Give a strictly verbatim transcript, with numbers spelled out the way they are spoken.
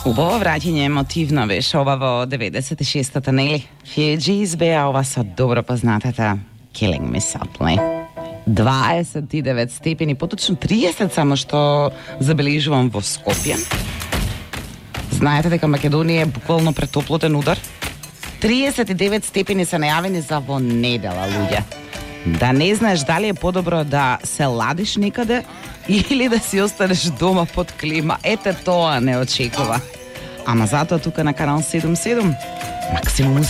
Убаво враќање емотивно беше ова во деветдесет и шестата, нели? Фиджи беа ова со добро познатата Killing Me Softly. дваесет и девет степени, поточно триесет само што забележувам во Скопје. Знаете дека Македонија е буквално претоплотен удар? триесет и девет степени се најавени за во недела, луѓе. Да не знаеш дали е подобро да се ладиш некаде или да си останеш дома под клима. Ете тоа не очекува. Ама затоа тука на канал седумдесет и седум максимум